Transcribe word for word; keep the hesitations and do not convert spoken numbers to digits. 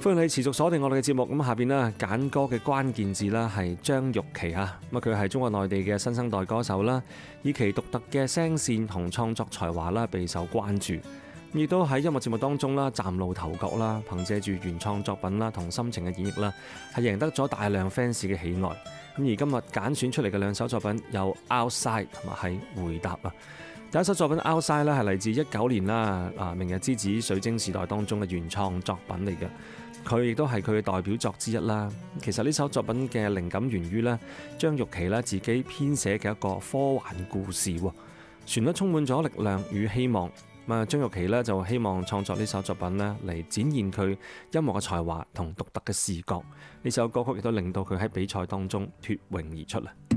歡迎你持續鎖定我哋嘅節目。咁下邊呢揀歌嘅關鍵字啦係張玉琪啊，咁佢係中國內地嘅新生代歌手啦，以其獨特嘅聲線同創作才華啦備受關注，亦都喺音樂節目當中啦嶄露頭角啦，憑借住原創作品啦同深情嘅演繹啦，係贏得咗大量 fans 嘅喜愛。咁而今日揀選出嚟嘅兩首作品有 Outside 同埋係回答啊。第一首作品 Outside 咧係嚟自一九年啦啊明日之子水晶時代當中嘅原創作品嚟嘅。佢亦都係佢嘅代表作之一啦。其實呢首作品嘅靈感源於咧張玉琪咧自己編寫嘅一個科幻故事，旋律充滿咗力量與希望。咁啊，張玉琪咧就希望創作呢首作品咧嚟展現佢音樂嘅才華同獨特嘅視覺。呢首歌曲亦都令到佢喺比賽當中脫穎而出啦。